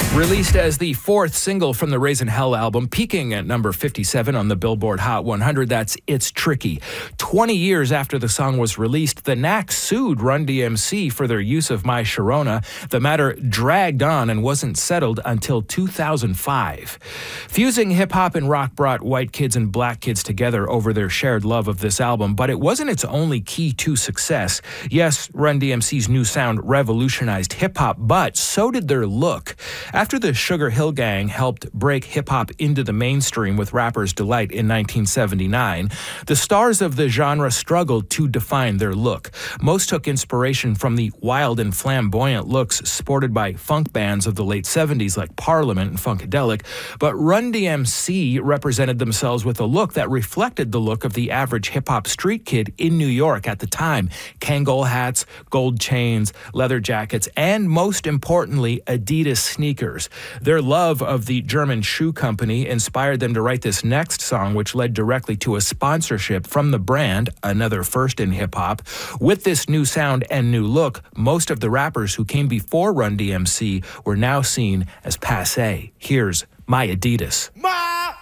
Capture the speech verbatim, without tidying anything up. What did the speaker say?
Released as the fourth single from the Raising Hell album, peaking at number fifty-seven on the Billboard Hot one hundred, that's It's Tricky. twenty years after the song was released, the Knack sued Run D M C for their use of My Sharona. The matter dragged on and wasn't settled until two thousand five. Fusing hip-hop and rock brought white kids and black kids together over their shared love of this album, but it wasn't its only key to success. Yes, Run D M C's new sound revolutionized hip-hop, but so did their look. After the Sugar Hill Gang helped break hip-hop into the mainstream with Rapper's Delight in nineteen seventy-nine, the stars of the genre struggled to define their look. Most took inspiration from the wild and flamboyant looks sported by funk bands of the late seventies like Parliament and Funkadelic, but Run D M C represented themselves with a look that reflected the look of the average hip-hop street kid in New York at the time. Kangol hats, gold chains, leather jackets, and most importantly, Adidas sneakers. Their love of the German shoe company inspired them to write this next song, which led directly to a sponsorship from the brand, another first in hip-hop. With this new sound and new look, most of the rappers who came before Run D M C were now seen as passé. Here's My Adidas. My